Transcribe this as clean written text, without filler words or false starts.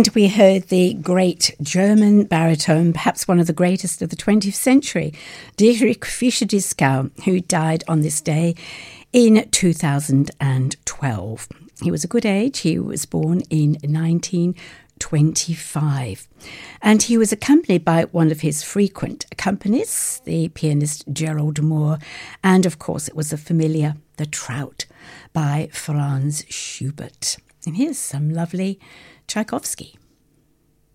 And we heard the great German baritone, perhaps one of the greatest of the 20th century, Dietrich Fischer-Dieskau, who died on this day in 2012. He was a good age. He was born in 1925. And he was accompanied by one of his frequent accompanists, the pianist Gerald Moore. And of course, it was the familiar The Trout by Franz Schubert. And here's some lovely Tchaikovsky.